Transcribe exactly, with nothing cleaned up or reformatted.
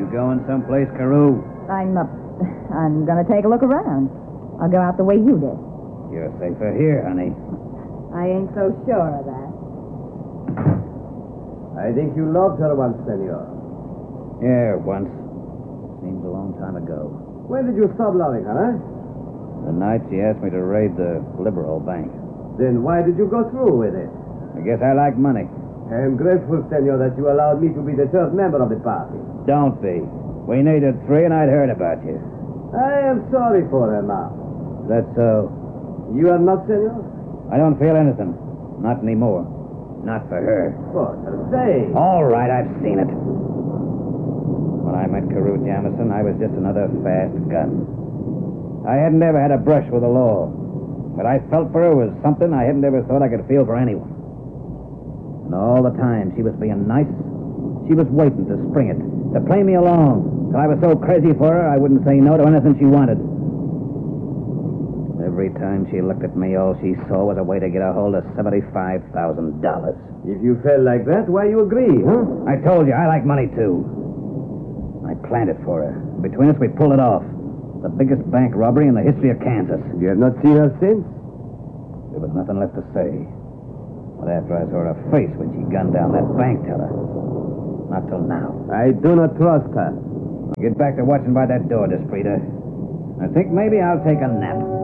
You going someplace, Carew? I'm, uh, I'm gonna take a look around. I'll go out the way you did. You're safer here, honey. I ain't so sure of that. I think you loved her once, senor. Yeah, once. Seems a long time ago. When did you stop loving her, eh? The night she asked me to raid the Liberal Bank. Then why did you go through with it? I guess I like money. I am grateful, senor, that you allowed me to be the third member of the party. Don't be. We needed three, and I'd heard about you. I am sorry for her, ma. That's so. You are not, senor? I don't feel anything. Not anymore. Not for her. For her sake. All right, I've seen it. When I met Carew Jamison, I was just another fast gun. I hadn't ever had a brush with the law. But I felt for her was something I hadn't ever thought I could feel for anyone. And all the time she was being nice, she was waiting to spring it, to play me along, till I was so crazy for her I wouldn't say no to anything she wanted. Every time she looked at me, all she saw was a way to get a hold of seventy-five thousand dollars. If you felt like that, why you agree, huh? I told you, I like money, too. I planned it for her. Between us, we pulled it off. The biggest bank robbery in the history of Kansas. You have not seen her since? There was nothing left to say. But after I saw her face when she gunned down that bank teller. Not till now. I do not trust her. Get back to watching by that door, Desprita. I think maybe I'll take a nap.